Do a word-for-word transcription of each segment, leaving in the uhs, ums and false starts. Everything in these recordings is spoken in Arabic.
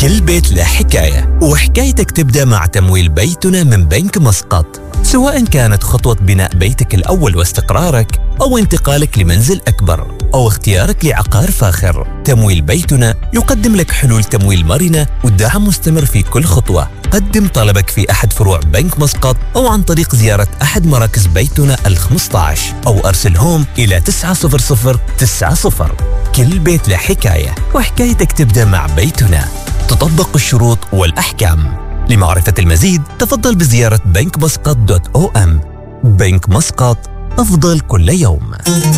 كل بيت له حكاية، وحكايتك تبدأ مع تمويل بيتنا من بنك مسقط. سواء كانت خطوة بناء بيتك الأول واستقرارك، أو انتقالك لمنزل أكبر، أو اختيارك لعقار فاخر، تمويل بيتنا يقدم لك حلول تمويل مرنة والدعم مستمر في كل خطوة. قدم طلبك في أحد فروع بنك مسقط أو عن طريق زيارة أحد مراكز بيتنا الخمسة عشر، أو أرسلهم إلى تسعة صفر صفر تسعة صفر. كل بيت له حكاية، وحكايتك تبدأ مع بيتنا. تطبق الشروط والأحكام. لمعرفة المزيد تفضل بزيارة بنك مسقط دوت أو أم. بنك مسقط، أفضل كل يوم.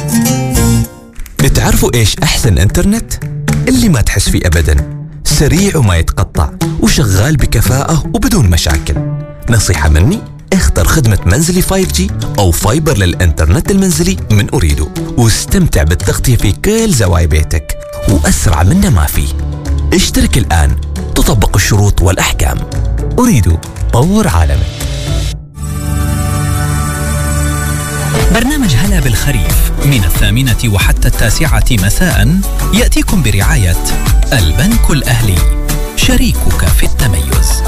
بتعرفوا إيش أحسن إنترنت؟ اللي ما تحس فيه أبداً، سريع وما يتقطع وشغال بكفاءة وبدون مشاكل. نصيحة مني، اختر خدمة منزلي فايف جي أو فايبر للإنترنت المنزلي من أريدو، واستمتع بالتغطية في كل زوايا بيتك، وأسرع منه ما فيه. اشترك الآن، تطبق الشروط والأحكام. أريدو، طور عالمك. برنامج هلا بالخريف من الثامنة وحتى التاسعة مساء يأتيكم برعاية البنك الأهلي، شريكك في التميز.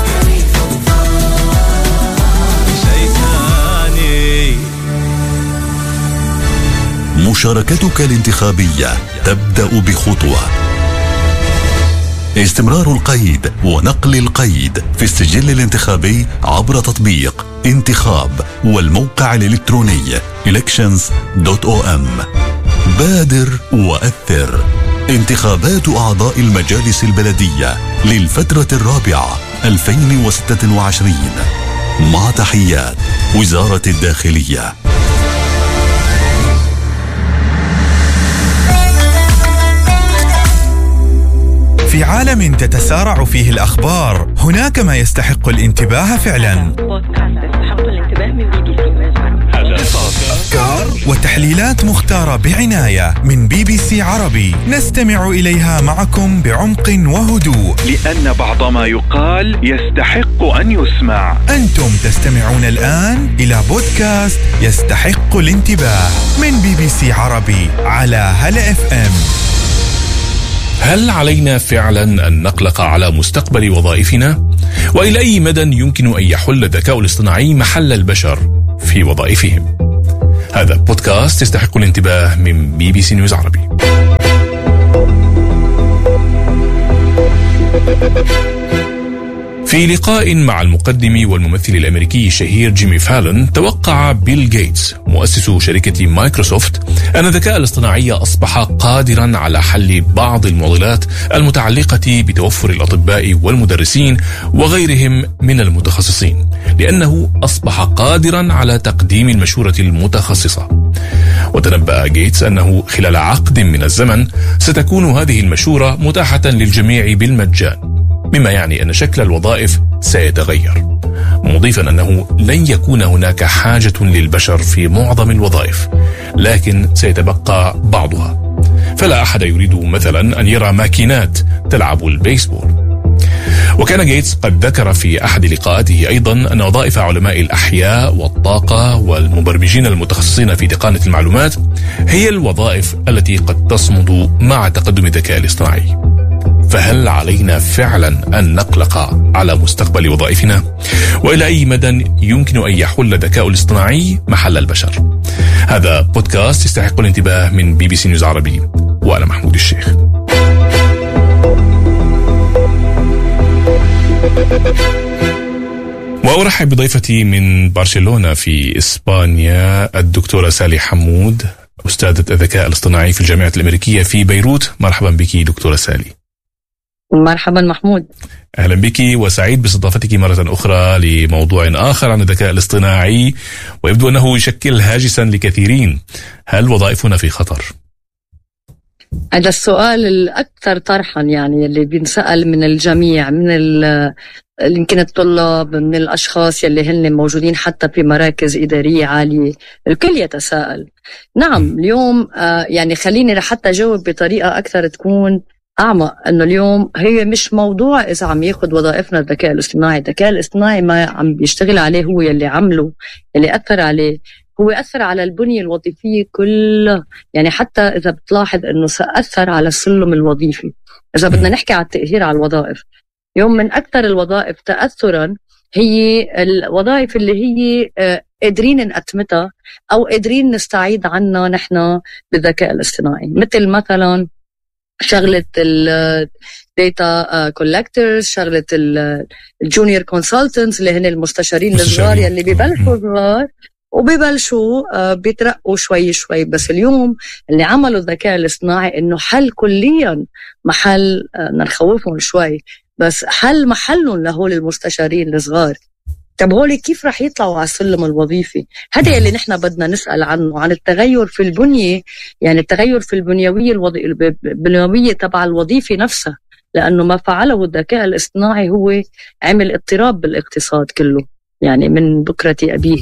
مشاركتك الانتخابية تبدأ بخطوة. استمرار القيد ونقل القيد في السجل الانتخابي عبر تطبيق انتخاب والموقع الإلكتروني elections دوت أو أم. بادر وأثر. انتخابات أعضاء المجالس البلدية للفترة الرابعة ألفين وستة وعشرين، مع تحيات وزارة الداخلية. في عالم تتسارع فيه الأخبار، هناك ما يستحق الانتباه فعلا. أفكار وتحليلات مختارة بعناية من بي بي سي عربي، نستمع إليها معكم بعمق وهدوء، لأن بعض ما يقال يستحق أن يسمع. أنتم تستمعون الآن إلى بودكاست يستحق الانتباه من بي بي سي عربي على هلا اف ام. هل علينا فعلا أن نقلق على مستقبل وظائفنا؟ وإلى أي مدى يمكن أن يحل الذكاء الاصطناعي محل البشر في وظائفهم؟ هذا بودكاست يستحق الانتباه من بي بي سي نيوز عربي. في لقاء مع المقدم والممثل الأمريكي الشهير جيمي فالون، توقع بيل غيتس مؤسس شركة مايكروسوفت أن الذكاء الاصطناعي أصبح قادرا على حل بعض المعضلات المتعلقة بتوفر الأطباء والمدرسين وغيرهم من المتخصصين، لأنه أصبح قادرا على تقديم المشورة المتخصصة. وتنبأ غيتس أنه خلال عقد من الزمن ستكون هذه المشورة متاحة للجميع بالمجان، مما يعني أن شكل الوظائف سيتغير، مضيفا أنه لن يكون هناك حاجة للبشر في معظم الوظائف، لكن سيتبقى بعضها. فلا أحد يريد مثلا أن يرى ماكينات تلعب البيسبول. وكان غيتس قد ذكر في أحد لقاءاته أيضا أن وظائف علماء الأحياء والطاقة والمبرمجين المتخصصين في تقنية المعلومات هي الوظائف التي قد تصمد مع تقدم الذكاء الاصطناعي. فهل علينا فعلا أن نقلق على مستقبل وظائفنا؟ وإلى أي مدى يمكن أن يحل الذكاء الاصطناعي محل البشر؟ هذا بودكاست يستحق الانتباه من بي بي سي نيوز عربي، وأنا محمود الشيخ. وأرحب بضيفتي من برشلونة في إسبانيا الدكتورة سالي حمود، أستاذة الذكاء الاصطناعي في الجامعة الأمريكية في بيروت. مرحبا بك دكتورة سالي. مرحبا محمود. أهلا بك وسعيد باستضافتك مرة أخرى لموضوع آخر عن الذكاء الاصطناعي، ويبدو أنه يشكل هاجسا لكثيرين. هل وظائفنا في خطر؟ هذا السؤال الأكثر طرحا، يعني اللي بينسأل من الجميع، من يمكن الطلاب، من الأشخاص يلي هن موجودين حتى في مراكز إدارية عالية، الكل يتساءل. نعم، اليوم يعني خليني حتى أجاوب بطريقة أكثر تكون أعمق، أنه اليوم هي مش موضوع إذا عم ياخد وظائفنا الذكاء الاصطناعي. الذكاء الاصطناعي ما عم بيشتغل عليه هو يلي عمله، يلي أثر عليه، هو أثر على البنية الوظيفية كلها. يعني حتى إذا بتلاحظ أنه سأثر على السلم الوظيفي، إذا بدنا نحكي على التأثير على الوظائف، يوم من أكثر الوظائف تأثراً هي الوظائف اللي هي قادرين نأتمتها أو قادرين نستعيد عنها نحن بالذكاء الاصطناعي، مثل مثلاً شغلة الداتا كولكترز، شغلة الجونيور كونسلتنتس اللي هن المستشارين الصغار يلي بيبلشوا صغار وبيبلشوا بيترقوا شوي شوي. بس اليوم اللي عملوا الذكاء الاصطناعي إنه حل كلياً محل نخوفهم شوي، بس حل محلهم لهول المستشارين الصغار. طب هولي كيف رح يطلعوا على السلم الوظيفي؟ هذا اللي نحن بدنا نسأل عنه، عن التغير في البنية، يعني التغير في البنيوية الوظي... البنيوية تبع الوظيفة نفسها، لأنه ما فعله الذكاء الاصطناعي هو عمل اضطراب بالاقتصاد كله، يعني من بكرة أبيه.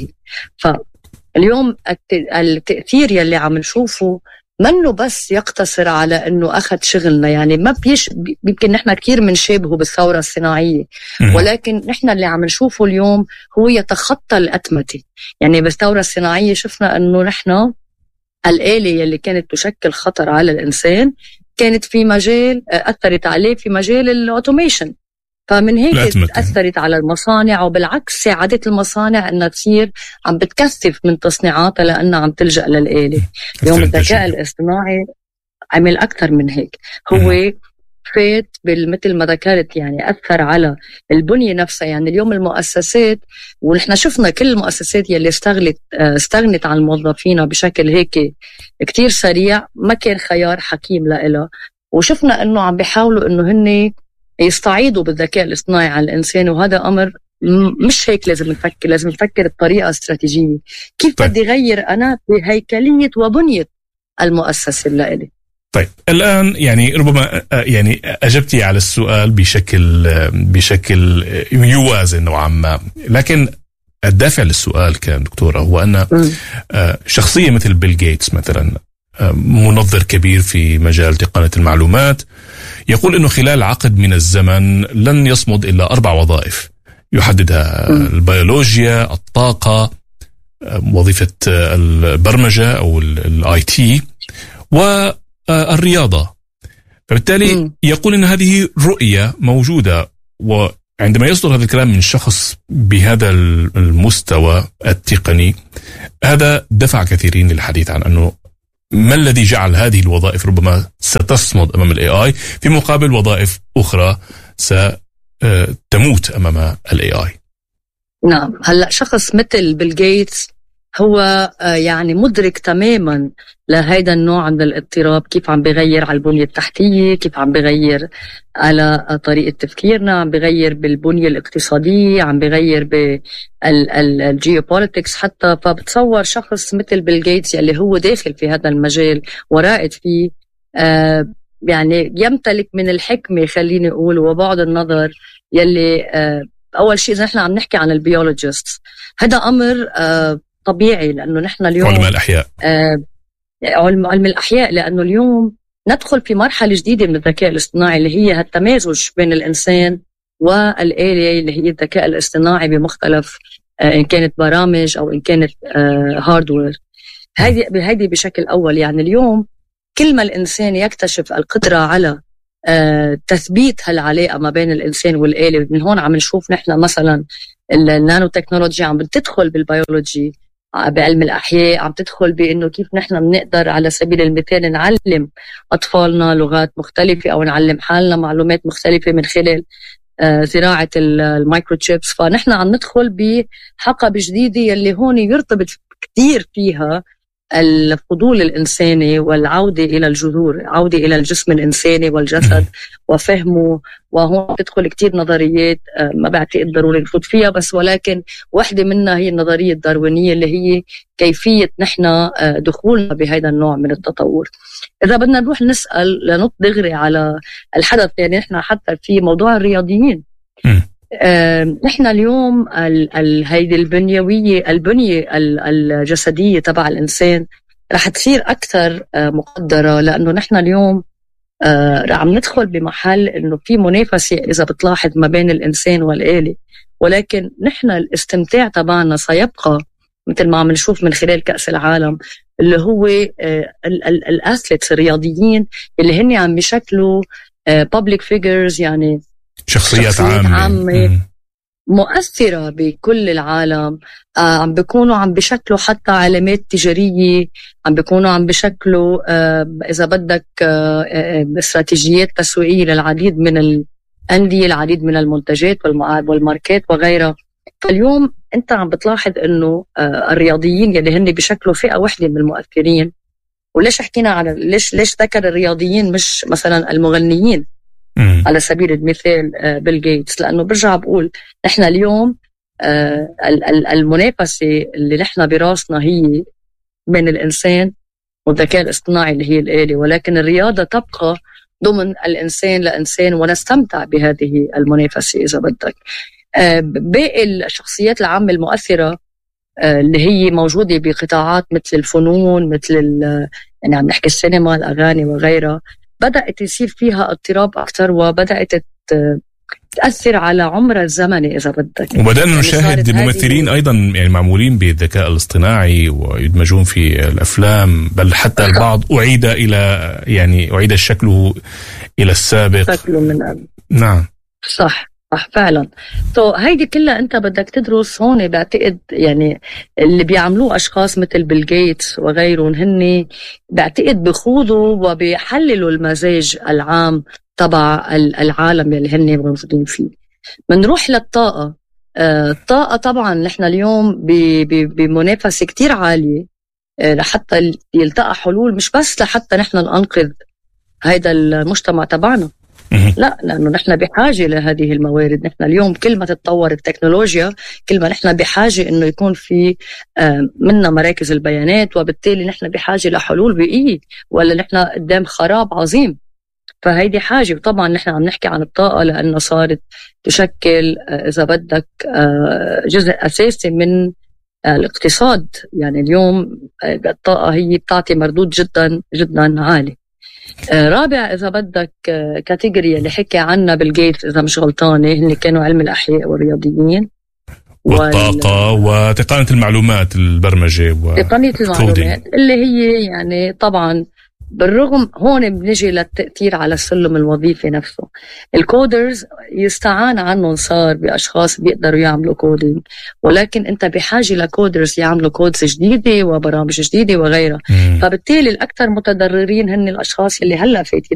فاليوم التأثير يلي عم نشوفه منه بس يقتصر على انه اخذ شغلنا، يعني ما بيش يمكن نحن كثير بنشابهه بالثوره الصناعيه، ولكن نحن اللي عم نشوفه اليوم هو يتخطى الاتمته. يعني بالثوره الصناعيه شفنا انه نحن الآلة اللي كانت تشكل خطر على الانسان كانت في مجال اثرت عليه في مجال الاوتوميشن، فمن هيك أثرت على المصانع، وبالعكس ساعدت المصانع أنها تصير عم بتكثف من تصنيعاتها لأنها عم تلجأ للآلة. اليوم الذكاء الاصطناعي عمل أكثر من هيك، هو فات مثل ما ذكرت يعني أثر على البنية نفسها. يعني اليوم المؤسسات، ونحن شفنا كل المؤسسات يلي استغلت استغنت عن موظفينها بشكل هيك كتير سريع، ما كان خيار حكيم لإلها، وشفنا أنه عم بيحاولوا أنه هن يستعيدوا بالذكاء الاصطناعي على الإنسان، وهذا أمر مش هيك. لازم نفكر لازم نفكر بطريقة استراتيجية كيف طيب. بدي غير أنا بهيكلية وبنية المؤسسة اللي إلي. طيب الآن يعني ربما يعني أجبتي على السؤال بشكل بشكل يوازن نوعا ما، لكن الدافع للسؤال كان دكتورة هو أن شخصية مثل بيل جيتس مثلا، منظر كبير في مجال تقنية المعلومات، يقول أنه خلال عقد من الزمن لن يصمد إلا أربع وظائف يحددها: البيولوجيا، الطاقة، وظيفة البرمجة أو الاي تي، والرياضة. فبالتالي يقول أن هذه رؤية موجودة، وعندما يصدر هذا الكلام من شخص بهذا المستوى التقني هذا دفع كثيرين للحديث عن أنه ما الذي جعل هذه الوظائف ربما ستصمد أمام ال إيه آي في مقابل وظائف أخرى ستموت أمام ال إيه آي. نعم، هلأ شخص مثل بيل جيتس هو يعني مدرك تماما لهذا النوع من الاضطراب، كيف عم بغير على البنية التحتية، كيف عم بغير على طريقة تفكيرنا، عم بغير بالبنية الاقتصادية، عم بغير بالجيوبوليتكس حتى. فبتصور شخص مثل بيل جيتس اللي هو داخل في هذا المجال ورائد فيه، آه يعني يمتلك من الحكمة خليني أقول وبعد النظر يلي آه أول شيء إذا نحن عم نحكي عن البيولوجيست هذا أمر آه طبيعي، لأنه نحن اليوم علماء الأحياء آه علم, علم الأحياء لأنه اليوم ندخل في مرحلة جديدة من الذكاء الاصطناعي اللي هي التمازج بين الإنسان والآلة اللي هي الذكاء الاصطناعي بمختلف آه إن كانت برامج أو إن كانت آه هاردوير. هذه هذه بشكل أول. يعني اليوم كل ما الإنسان يكتشف القدرة على آه تثبيت هالعلاقة ما بين الإنسان والآلة، من هون عم نشوف نحن مثلا النانو تكنولوجيا عم بتدخل بالبيولوجي بعلم الأحياء، عم تدخل بأنه كيف نحن بنقدر على سبيل المثال نعلم أطفالنا لغات مختلفة أو نعلم حالنا معلومات مختلفة من خلال آه زراعة المايكروتشيبس. فنحن عم ندخل بحقبة جديدة يلي هون يرتبط كتير فيها الفضول الإنساني والعودة إلى الجذور، عودة إلى الجسم الإنساني والجسد وفهمه. وهون تدخل كتير نظريات ما بعتقد ضروري نفوت فيها، بس ولكن واحدة منها هي النظرية الداروينية اللي هي كيفية نحن دخولنا بهذا النوع من التطور. إذا بدنا نروح نسأل لنط دغري على الحدث، يعني نحن حتى في موضوع الرياضيين آه، نحن اليوم هيدي البنيوية البنية الجسدية تبع الإنسان رح تصير أكثر آه مقدرة، لأنه نحن اليوم آه عم ندخل بمحل إنه في منافسة إذا بتلاحظ ما بين الإنسان والآلة، ولكن نحن الاستمتاع تبعنا سيبقى مثل ما عم نشوف من خلال كأس العالم اللي هو آه الأثليتس الرياضيين اللي هن عم بيشكلوا آه public figures، يعني شخصيات, شخصيات عامة, عامة مؤثرة بكل العالم. آه عم بيكونوا عم بشكلوا حتى علامات تجارية، عم بيكونوا عم بشكلوا آه إذا بدك آه آه استراتيجيات تسويقية للعديد من الأندية، العديد من المنتجات والماركات وغيرها. فاليوم أنت عم بتلاحظ إنه آه الرياضيين يلي هن بشكلوا فئة واحدة من المؤثرين. وليش حكينا على ليش ليش ذكر الرياضيين مش مثلا المغنيين م. على سبيل المثال آه بيل جيتس؟ لأنه برجع بقول نحن اليوم آه المنافسة اللي نحن براسنا هي بين الإنسان والذكاء الاصطناعي اللي هي الآلة، ولكن الرياضة تبقى ضمن الإنسان لإنسان، ونستمتع بهذه المنافسة إذا بدك. آه باقي الشخصيات العامة المؤثرة آه اللي هي موجودة بقطاعات مثل الفنون، مثل يعني عم نحكي السينما، الأغاني وغيرها، بدأت يصير فيها اضطراب أكثر، وبدأت تأثر على عمر الزمني إذا بدك. وبدأنا نشاهد ممثلين أيضا يعني معمولين بالذكاء الاصطناعي ويدمجون في الأفلام، بل حتى البعض أعيد إلى يعني أعيد شكله إلى السابق. شكله من قبل. نعم صح صح فعلا. تو هيدي كلها أنت بدك تدرس هون. بعتقد يعني اللي بيعملوه أشخاص مثل بيل جيتس وغيرهم هن بعتقد بخوضوا وبيحللوا المزاج العام تبع العالم اللي هن موجودين فيه. منروح للطاقة. آه الطاقة طبعا نحن اليوم بمنافسة كتير عالية آه لحتى يلتقى حلول، مش بس لحتى نحن ننقذ هيدا المجتمع تبعنا، لا، لأنه نحن بحاجة لهذه الموارد. نحن اليوم كل ما تتطور التكنولوجيا كل ما نحن بحاجة إنه يكون في آه منا مراكز البيانات، وبالتالي نحن بحاجة لحلول بيئية، ولا نحن قدام خراب عظيم. فهيدي حاجة. طبعا نحن عم نحكي عن الطاقة لأنها صارت تشكل إذا بدك جزء أساسي من الاقتصاد. يعني اليوم الطاقة هي بتعطي مردود جدا جدا عالي. رابع إذا بدك كاتيجوري اللي حكي عنها بيل جيتس إذا مش غلطانة، هن كانوا علم الأحياء والرياضيين والطاقة وال... وتقنية المعلومات، البرمجة وتقنية المعلومات اللي هي يعني طبعا بالرغم هون بنجي للتأثير على السلم الوظيفي نفسه. الكودرز يستعان عنهم صار بأشخاص بيقدروا يعملوا كودينج، ولكن انت بحاجة لكودرز يعملوا كودز جديدة وبرامج جديدة وغيرها. فبالتالي الأكثر متضررين هن الأشخاص اللي هلأ فايتين